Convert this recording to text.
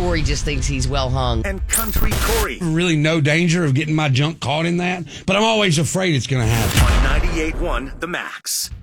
Corey just thinks he's well hung. And Country Corey. Really no danger of getting my junk caught in that, but I'm always afraid it's going to happen. On 98.1 The Max.